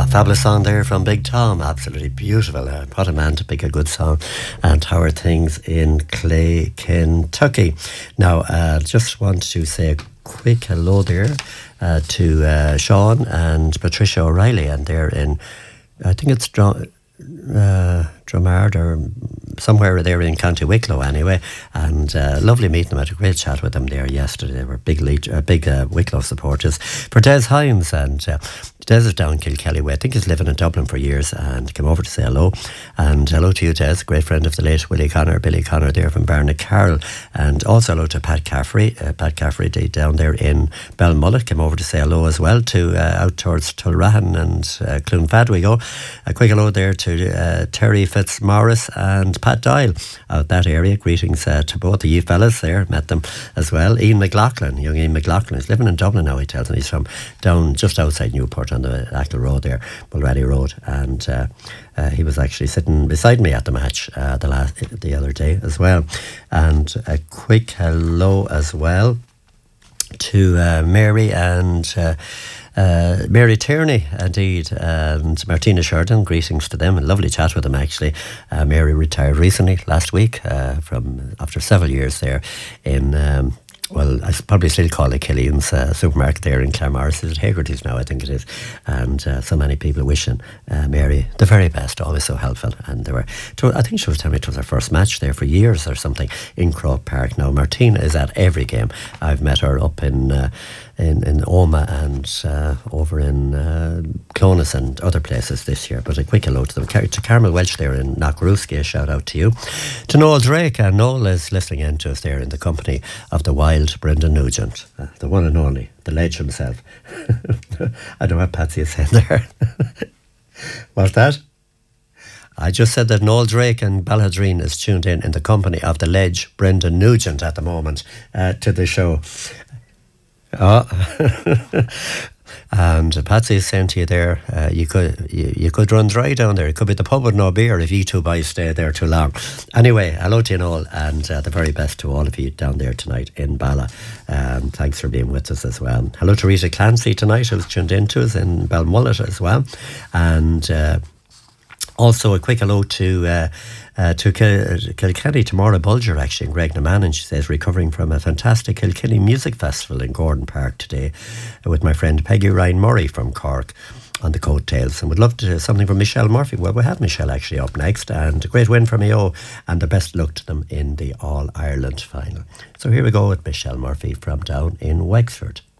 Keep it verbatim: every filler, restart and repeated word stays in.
A fabulous song there from Big Tom, absolutely beautiful. Uh, what a man to pick a good song. And how are things in Clay, Kentucky? Now, uh, just want to say a quick hello there uh, to uh, Sean and Patricia O'Reilly, and they're in, I think it's Dr- uh, Dromard or somewhere there in County Wicklow anyway, and uh, lovely meeting them. I had a great chat with them there yesterday. They were big lead, uh, big uh, Wicklow supporters for Des Hines, and uh, Des is down Kilkelly way. I think he's living in Dublin for years and came over to say hello. And hello to you, Des, great friend of the late Willie Connor, Billy Connor there from Barna Carroll. And also hello to Pat Caffrey. Uh, Pat Caffrey down there in Belmullet came over to say hello as well to uh, out towards Tulrahan and uh, Cloonfad we go. A quick hello there to uh, Terry Fitzmaurice and Pat Doyle out that area. Greetings uh, to both of you fellas there, met them as well. Ian McLaughlin, young Ian McLaughlin, is living in Dublin now, he tells me. He's from down just outside Newport on the Achill Road there, Mulready Road, and uh, uh, he was actually sitting beside me at the match uh, the last the other day as well. And a quick hello as well to uh, Mary and uh, uh, Mary Tierney, indeed, and Martina Sheridan. Greetings to them. A lovely chat with them, actually. Uh, Mary retired recently, last week, uh, from after several years there in um, well, I probably still call it Killian's uh, supermarket there in Claremorris. Is it Haggerty's now? I think it is. And uh, so many people wishing uh, Mary the very best, always so helpful. And there were, I think she was telling me it was her first match there for years or something in Croke Park. Now, Martina is at every game. I've met her up in uh, in, in Oma and uh, over in uh, Clones and other places this year. But a quick hello to them. To Carmel Welch there in Knockruski, a shout out to you. To Noel Drake, and Noel is listening in to us there in the company of the wild Brendan Nugent, uh, the one and only, the ledge himself. I don't know what Patsy is saying there. What's that? I just said that Noel Drake and Balladreen is tuned in in the company of the ledge Brendan Nugent at the moment uh, to the show. Oh. And Patsy is saying to you there, uh, you could you, you could run dry down there. It could be the pub with no beer if you two boys stay there too long. Anyway, hello to you all, and uh, the very best to all of you down there tonight in Bala. Um, thanks for being with us as well. Hello to Rita Clancy tonight, who's tuned in to us in Belmullet as well. And uh, also a quick hello to uh, uh, to Kil- Kilkenny, Tamara Bulger, actually, and Greg Naman, she says, recovering from a fantastic Kilkenny Music Festival in Gordon Park today uh, with my friend Peggy Ryan Murray from Cork on the coattails, and would love to hear something from Michelle Murphy. Well, we have Michelle actually up next, and a great win from E O, and the best luck to them in the All-Ireland final. So here we go with Michelle Murphy from down in Wexford.